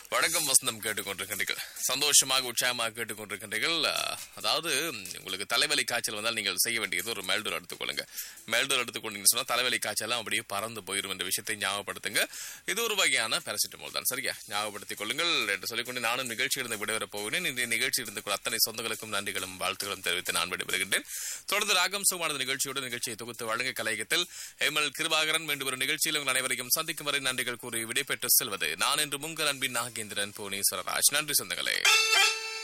வணக்கம் வசந்தம் கேட்டுக்கொண்டிருக்கின்றீர்கள். சந்தோஷமாக உற்சாகமாக கேட்டுக்கொண்டிருக்கின்றீர்கள். அதாவது உங்களுக்கு தலைவலி காய்ச்சல் வந்தால் நீங்கள் செய்ய வேண்டியது ஒரு மேல்டோர் எடுத்துக்கொள்ளுங்க. மேல்டோர் எடுத்துக்கொண்டீங்கன்னு சொன்னா தலைவலி காய்ச்சலாம் அப்படியே பறந்து போயிடும் என்ற விஷயத்தை ஞாபகப்படுத்துங்க. இது ஒரு வகையான பாராசிட்டமால் தான். சரியா ஞாபகப்படுத்திக் கொள்ளுங்கள் என்று சொல்லிக்கொண்டு நானும் நிகழ்ச்சியிலிருந்து விடைபெறப் போகிறேன். இந்த நிகழ்ச்சி இருந்து அத்தனை சொந்தங்களுக்கும் நன்றிகளும் வாழ்த்துக்களும் தெரிவித்து நான் விடைபெறுகின்றேன். தொடர்ந்து ராகம் சுகமான நிகழ்ச்சியோடு நிகழ்ச்சியை தொகுத்து வழங்க கலையகத்தில் எம்எல் கிருபாகரன் மீண்டும் ஒரு நிகழ்ச்சியில் உங்கள் அனைவரையும் சந்திக்கும் வரை நன்றிகள் கூறி விடைபெற்று செல்வது நான் என்று உங்கள் அன்பின் நாகேந்திரன் புவனேஸ்வரராஜ். நன்றி சொந்தங்களே.